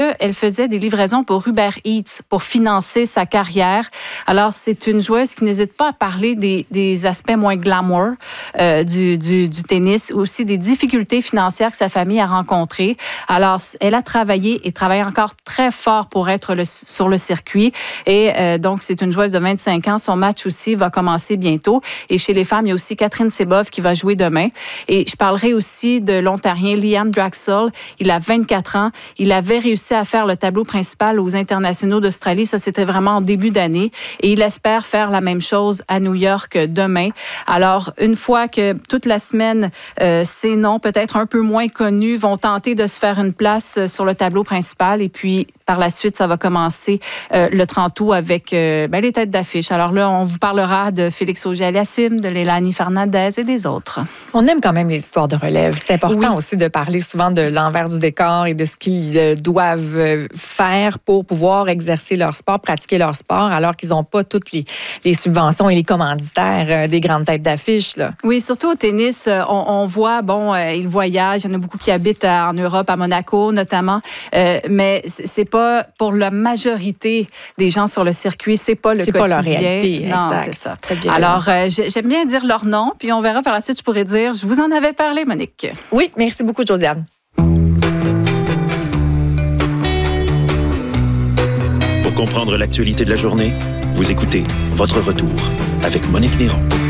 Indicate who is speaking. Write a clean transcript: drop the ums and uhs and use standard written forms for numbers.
Speaker 1: qu'elle faisait des livraisons pour Uber Eats pour financer sa carrière. Alors, c'est une joueuse qui n'hésite pas à parler des aspects moins glamour du tennis, aussi des difficultés financières que sa famille a rencontrées. Alors, elle a travaillé et travaille encore très fort pour être sur le circuit. Et donc, c'est une joueuse de 25 ans. Son match aussi va commencer bientôt. Et chez les femmes, il y a aussi Catherine Sebov qui va jouer demain. Et je parlerai aussi de l'Ontarien Liam Draxel. Il a 24 ans. Il avait réussi à faire le tableau principal aux internationaux d'Australie. Ça, c'était vraiment en début d'année. Et il espère faire la même chose à New York demain. Alors, une fois que toute la semaine, ces noms peut-être un peu moins connus vont tenter de se faire une place sur le tableau principal. Et puis, par la suite, ça va commencer le 30 août avec les têtes d'affiche. Alors là, on vous parlera de Félix Auger-Aliassime, de Leilani Fernandez et des autres.
Speaker 2: On aime quand même les histoires de relève. C'est important aussi de parler souvent de l'envers du décor et de ce qu'ils doivent faire pour pouvoir exercer leur sport, pratiquer leur sport, alors qu'ils n'ont pas toutes les subventions et les commanditaires des grandes têtes d'affiche. Là.
Speaker 1: Oui, surtout au tennis, on voit, ils voyagent. Il y en a beaucoup qui habitent en Europe, à Monaco notamment, mais c'est pas pour la majorité des gens sur le circuit, c'est pas le quotidien.
Speaker 2: C'est pas leur réalité.
Speaker 1: Non,
Speaker 2: exact.
Speaker 1: c'est ça. Alors, j'aime bien dire leur nom, puis on verra par la suite, je pourrais dire, je vous en avais parlé, Monique.
Speaker 2: Oui, merci beaucoup, Josiane.
Speaker 3: Pour comprendre l'actualité de la journée, vous écoutez Votre Retour avec Monique Néron.